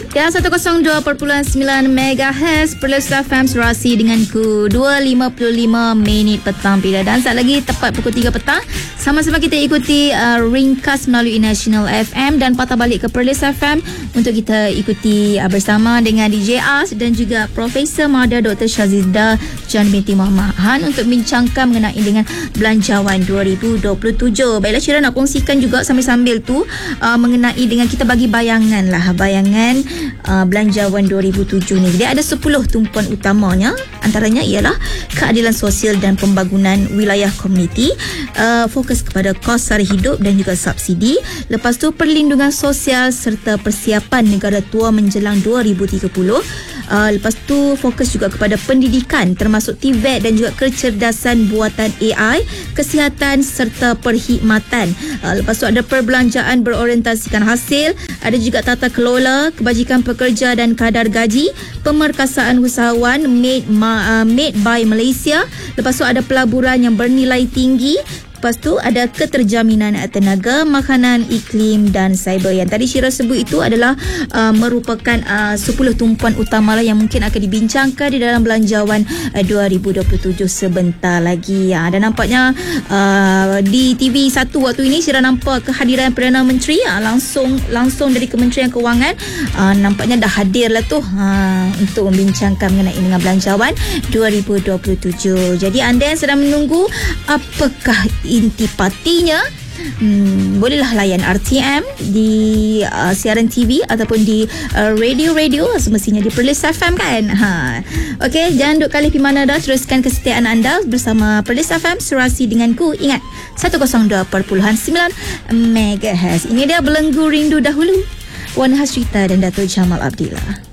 Dan 102.9 MHz Perlis FM Serasi denganku 2.55 minit petang bila. Dan saat lagi tepat pukul 3 petang, sama-sama kita ikuti ringkas melalui National FM dan patah balik ke Perlis FM untuk kita ikuti bersama dengan DJ As dan juga Profesor Mada Dr. Syazida Jan binti Muhammad Han untuk bincangkan mengenai dengan Belanjawan 2027. Baiklah, Syira nak kongsikan juga sambil-sambil tu mengenai dengan kita bagi bayangan Belanjawan 2007 ni. Dia ada 10 tumpuan utamanya. Antaranya ialah keadilan sosial dan pembangunan wilayah komuniti, fokus kepada kos sara hidup dan juga subsidi. Lepas tu perlindungan sosial serta persiapan negara tua menjelang 2030. Lepas tu fokus juga kepada pendidikan termasuk TVET dan juga kecerdasan buatan AI, kesihatan serta perkhidmatan. Lepas tu ada perbelanjaan berorientasikan hasil, ada juga tata kelola, kebajikan pekerja dan kadar gaji, pemerkasaan usahawan made by Malaysia. Lepas tu ada pelaburan yang bernilai tinggi. Lepas tu ada keterjaminan tenaga, makanan, iklim dan cyber. Yang tadi Syira sebut itu adalah merupakan 10 tumpuan utama yang mungkin akan dibincangkan di dalam Belanjawan 2027 sebentar lagi. Dan nampaknya di TV1 waktu ini Syira nampak kehadiran Perdana Menteri langsung dari Kementerian Kewangan. Nampaknya dah hadir lah tu untuk membincangkan mengenai dengan Belanjawan 2027. Jadi anda yang sedang menunggu apakah intipatinya, bolehlah layan RTM di siaran TV ataupun di radio semestinya di Perlis FM kan. Okey, jangan duk kalih pergi mana dah. Teruskan kesetiaan anda bersama Perlis FM Serasi denganku. Ingat 102.9 MHz. Ini dia Belenggu Rindu dahulu, Wan Hasrita dan Dato' Jamal Abdillah.